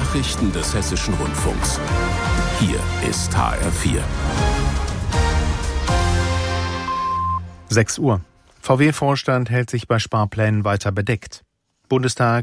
Nachrichten des Hessischen Rundfunks. Hier ist HR4. 6 Uhr. VW-Vorstand hält sich bei Sparplänen weiter bedeckt. Bundestag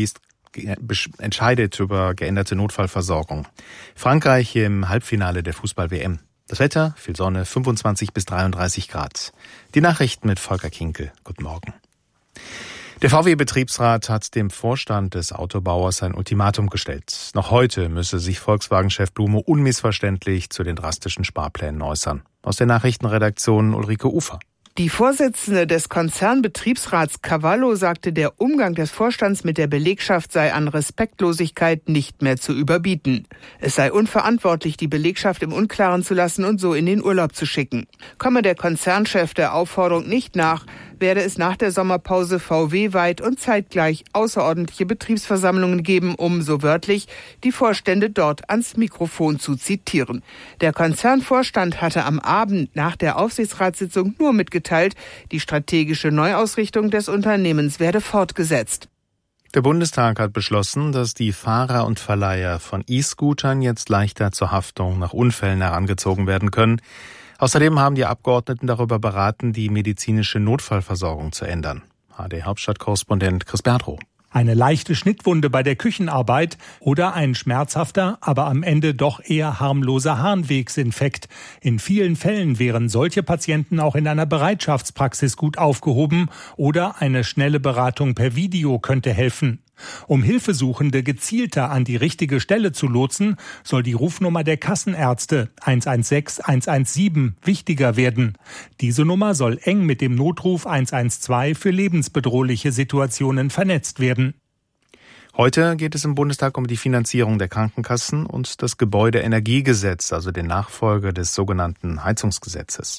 entscheidet über geänderte Notfallversorgung. Frankreich im Halbfinale der Fußball-WM. Das Wetter, viel Sonne, 25 bis 33 Grad. Die Nachrichten mit Volker Kinkel. Guten Morgen. Der VW-Betriebsrat hat dem Vorstand des Autobauers ein Ultimatum gestellt. Noch heute müsse sich Volkswagen-Chef Blume unmissverständlich zu den drastischen Sparplänen äußern. Aus der Nachrichtenredaktion Ulrike Ufer. Die Vorsitzende des Konzernbetriebsrats Cavallo sagte, der Umgang des Vorstands mit der Belegschaft sei an Respektlosigkeit nicht mehr zu überbieten. Es sei unverantwortlich, die Belegschaft im Unklaren zu lassen und so in den Urlaub zu schicken. Komme der Konzernchef der Aufforderung nicht nach, werde es nach der Sommerpause VW-weit und zeitgleich außerordentliche Betriebsversammlungen geben, um, so wörtlich, die Vorstände dort ans Mikrofon zu zitieren. Der Konzernvorstand hatte am Abend nach der Aufsichtsratssitzung nur mitgeteilt, die strategische Neuausrichtung des Unternehmens werde fortgesetzt. Der Bundestag hat beschlossen, dass die Fahrer und Verleiher von E-Scootern jetzt leichter zur Haftung nach Unfällen herangezogen werden können. Außerdem haben die Abgeordneten darüber beraten, die medizinische Notfallversorgung zu ändern. HD-Hauptstadtkorrespondent Chris Bertrow. Eine leichte Schnittwunde bei der Küchenarbeit oder ein schmerzhafter, aber am Ende doch eher harmloser Harnwegsinfekt. In vielen Fällen wären solche Patienten auch in einer Bereitschaftspraxis gut aufgehoben oder eine schnelle Beratung per Video könnte helfen. Um Hilfesuchende gezielter an die richtige Stelle zu lotsen, soll die Rufnummer der Kassenärzte 116 117 wichtiger werden. Diese Nummer soll eng mit dem Notruf 112 für lebensbedrohliche Situationen vernetzt werden. Heute geht es im Bundestag um die Finanzierung der Krankenkassen und das Gebäudeenergiegesetz, also den Nachfolger des sogenannten Heizungsgesetzes.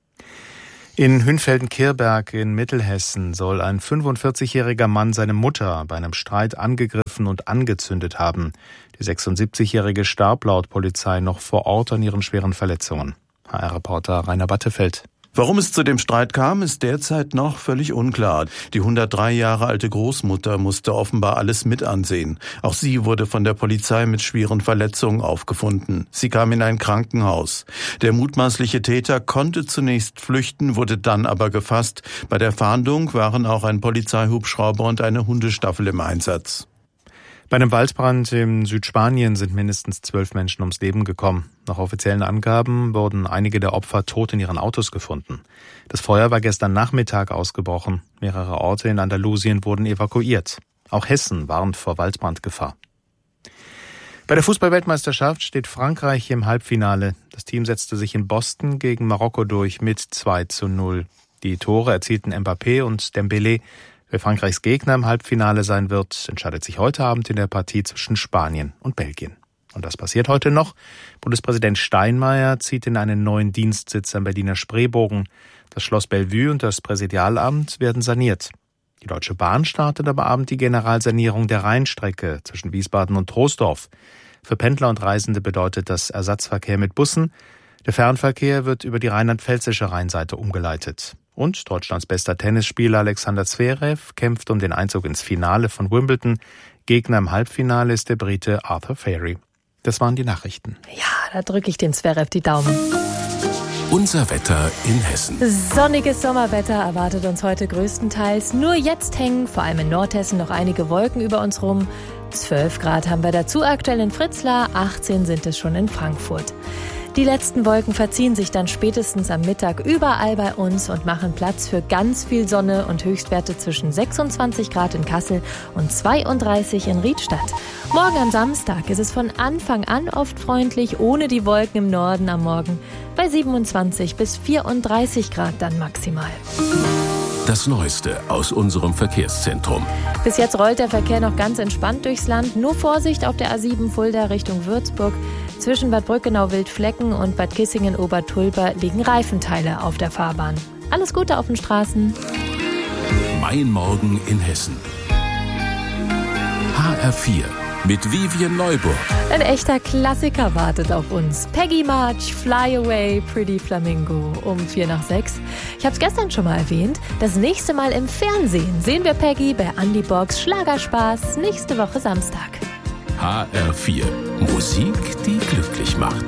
In Hünfelden-Kirberg in Mittelhessen soll ein 45-jähriger Mann seine Mutter bei einem Streit angegriffen und angezündet haben. Die 76-jährige starb laut Polizei noch vor Ort an ihren schweren Verletzungen. HR-Reporter Rainer Battefeld. Warum es zu dem Streit kam, ist derzeit noch völlig unklar. Die 103 Jahre alte Großmutter musste offenbar alles mit ansehen. Auch sie wurde von der Polizei mit schweren Verletzungen aufgefunden. Sie kam in ein Krankenhaus. Der mutmaßliche Täter konnte zunächst flüchten, wurde dann aber gefasst. Bei der Fahndung waren auch ein Polizeihubschrauber und eine Hundestaffel im Einsatz. Bei einem Waldbrand in Südspanien sind mindestens 12 Menschen ums Leben gekommen. Nach offiziellen Angaben wurden einige der Opfer tot in ihren Autos gefunden. Das Feuer war gestern Nachmittag ausgebrochen. Mehrere Orte in Andalusien wurden evakuiert. Auch Hessen warnt vor Waldbrandgefahr. Bei der Fußball-Weltmeisterschaft steht Frankreich im Halbfinale. Das Team setzte sich in Boston gegen Marokko durch mit 2:0. Die Tore erzielten Mbappé und Dembélé. Wer Frankreichs Gegner im Halbfinale sein wird, entscheidet sich heute Abend in der Partie zwischen Spanien und Belgien. Und das passiert heute noch. Bundespräsident Steinmeier zieht in einen neuen Dienstsitz am Berliner Spreebogen. Das Schloss Bellevue und das Präsidialamt werden saniert. Die Deutsche Bahn startet am Abend die Generalsanierung der Rheinstrecke zwischen Wiesbaden und Troisdorf. Für Pendler und Reisende bedeutet das Ersatzverkehr mit Bussen. Der Fernverkehr wird über die rheinland-pfälzische Rheinseite umgeleitet. Und Deutschlands bester Tennisspieler Alexander Zverev kämpft um den Einzug ins Finale von Wimbledon. Gegner im Halbfinale ist der Brite Arthur Fairy. Das waren die Nachrichten. Ja, da drücke ich dem Zverev die Daumen. Unser Wetter in Hessen. Sonniges Sommerwetter erwartet uns heute größtenteils. Nur jetzt hängen vor allem in Nordhessen noch einige Wolken über uns rum. 12 Grad haben wir dazu aktuell in Fritzlar, 18 sind es schon in Frankfurt. Die letzten Wolken verziehen sich dann spätestens am Mittag überall bei uns und machen Platz für ganz viel Sonne und Höchstwerte zwischen 26 Grad in Kassel und 32 in Riedstadt. Morgen am Samstag ist es von Anfang an oft freundlich, ohne die Wolken im Norden am Morgen, bei 27 bis 34 Grad dann maximal. Das Neueste aus unserem Verkehrszentrum. Bis jetzt rollt der Verkehr noch ganz entspannt durchs Land. Nur Vorsicht auf der A7 Fulda Richtung Würzburg. Zwischen Bad Brückenau-Wildflecken und Bad Kissingen-Obertulber liegen Reifenteile auf der Fahrbahn. Alles Gute auf den Straßen. Mein Morgen in Hessen. HR4 mit Vivian Neuburg. Ein echter Klassiker wartet auf uns. Peggy March, Fly Away, Pretty Flamingo um 5:45. Ich habe es gestern schon mal erwähnt. Das nächste Mal im Fernsehen sehen wir Peggy bei Andy Borgs Schlagerspaß nächste Woche Samstag. HR4. Musik, die glücklich macht.